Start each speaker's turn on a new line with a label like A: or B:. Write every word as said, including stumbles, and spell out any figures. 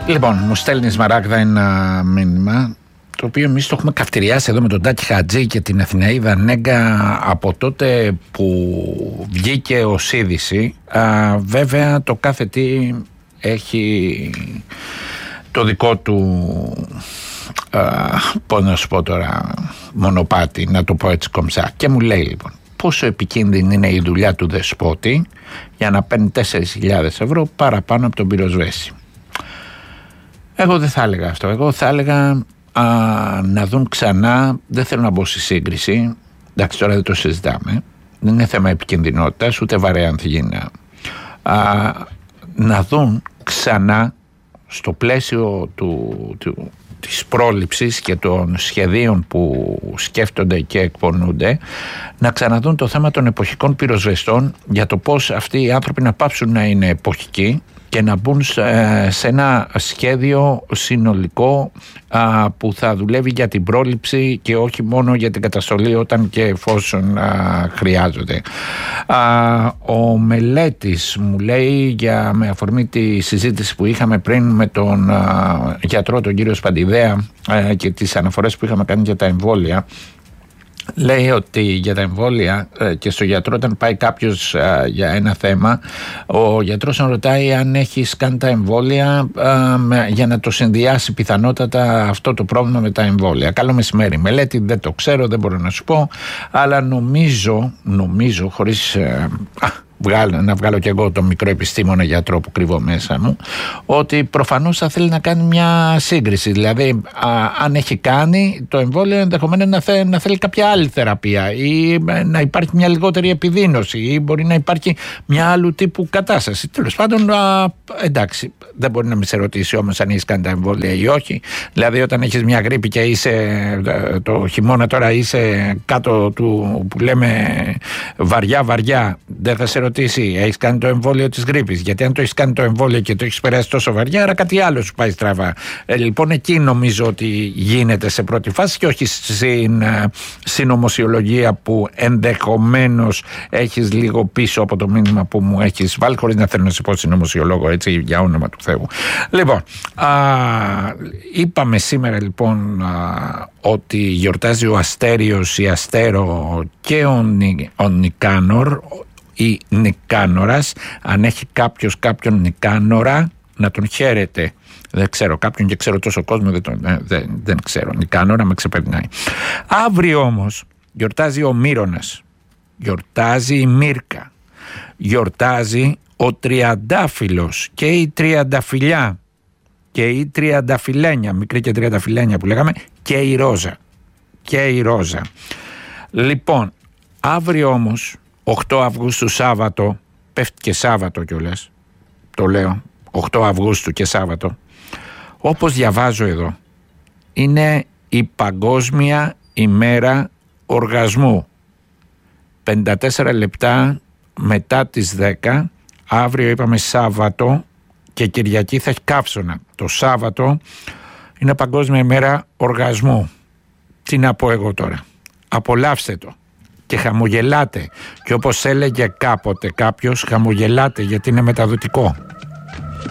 A: Λοιπόν, μου στέλνει Σμαράγδα ένα μήνυμα, το οποίο εμείς το έχουμε καυτηριάσει εδώ με τον Τάκη Χατζή και την Αθηναίδα Νέγκα από τότε που βγήκε ως είδηση. Α, βέβαια το κάθε τι έχει το δικό του, πώς να σου πω τώρα, μονοπάτι, να το πω έτσι κομψά. Και μου λέει λοιπόν πόσο επικίνδυνη είναι η δουλειά του δεσπότη για να παίρνει τέσσερις χιλιάδες ευρώ παραπάνω από τον πυροσβέστη. Εγώ δεν θα έλεγα αυτό. Εγώ θα έλεγα α, να δουν ξανά, δεν θέλω να μπω στη σύγκριση, εντάξει τώρα δεν το συζητάμε, δεν είναι θέμα επικινδυνότητας ούτε βαρέα ανθυγίνα, α, να δουν ξανά στο πλαίσιο του, του, της πρόληψης και των σχεδίων που σκέφτονται και εκπονούνται, να ξαναδούν το θέμα των εποχικών πυροσβεστών, για το πώς αυτοί οι άνθρωποι να πάψουν να είναι εποχικοί και να μπουν σε ένα σχέδιο συνολικό α, που θα δουλεύει για την πρόληψη και όχι μόνο για την καταστολή όταν και εφόσον α, χρειάζονται. Α, ο Μελέτης μου λέει, για, με αφορμή τη συζήτηση που είχαμε πριν με τον α, γιατρό τον κύριο Σπαντιδέα α, και τις αναφορές που είχαμε κάνει για τα εμβόλια, λέει ότι για τα εμβόλια και στο γιατρό όταν πάει κάποιος α, για ένα θέμα, ο γιατρός να ρωτάει αν έχεις κάνει τα εμβόλια α, με, για να το συνδυάσει πιθανότατα αυτό το πρόβλημα με τα εμβόλια. Καλό μεσημέρι Μελέτη, δεν το ξέρω, δεν μπορώ να σου πω, αλλά νομίζω, νομίζω χωρίς α, Βγάλω, να βγάλω και εγώ τον μικρό επιστήμονα γιατρό που κρύβω μέσα μου, ότι προφανώς θα θέλει να κάνει μια σύγκριση. Δηλαδή, α, αν έχει κάνει το εμβόλιο, ενδεχομένως να, θε, να θέλει κάποια άλλη θεραπεία ή να υπάρχει μια λιγότερη επιδείνωση ή μπορεί να υπάρχει μια άλλου τύπου κατάσταση. Τέλος πάντων, α, εντάξει, δεν μπορεί να με σε ρωτήσει όμως αν έχεις κάνει τα εμβόλια ή όχι. Δηλαδή, όταν έχεις μια γρίπη και είσαι το χειμώνα τώρα είσαι κάτω του που λέμε βαριά-βαριά, δεν θα σε ρωτήσει, έχεις κάνει το εμβόλιο της γρίπης? Γιατί αν το έχεις κάνει το εμβόλιο και το έχεις περάσει τόσο βαριά, άρα κάτι άλλο σου πάει στραβά. Ε, λοιπόν, εκεί νομίζω ότι γίνεται σε πρώτη φάση και όχι στην συνωμοσιολογία που ενδεχομένως έχεις λίγο πίσω από το μήνυμα που μου έχεις βάλει, χωρίς να θέλω να σε πω συνωμοσιολόγο, έτσι, για όνομα του Θεού. Λοιπόν, α, είπαμε σήμερα λοιπόν α, ότι γιορτάζει ο Αστέριος, η Αστέρο και ο, Νι, ο Νικάνορ ή Νικάνορας. Αν έχει κάποιος κάποιον Νικάνορα, να τον χαίρεται. Δεν ξέρω κάποιον και ξέρω τόσο κόσμο, δεν, τον, δεν, δεν ξέρω. Νικάνορα με ξεπερνάει. Αύριο όμως γιορτάζει ο Μύρονας, γιορτάζει η Μύρκα, γιορτάζει ο Τριαντάφυλλος και η Τριανταφυλλιά και η Τριανταφυλλένια, μικρή και Τριανταφυλλένια που λέγαμε, και η Ρόζα και η Ρόζα. Λοιπόν, αύριο όμως οκτώ Αυγούστου Σάββατο, πέφτει και Σάββατο κιόλας, το λέω, οκτώ Αυγούστου και Σάββατο, όπως διαβάζω εδώ, είναι η Παγκόσμια ημέρα οργασμού. πενήντα τέσσερα λεπτά μετά τις δέκα, αύριο είπαμε Σάββατο και Κυριακή θα έχει καύσωνα. Το Σάββατο είναι Παγκόσμια ημέρα οργασμού. Τι να πω εγώ τώρα, απολαύστε το και χαμογελάτε, και όπως έλεγε κάποτε κάποιος, χαμογελάτε γιατί είναι μεταδοτικό.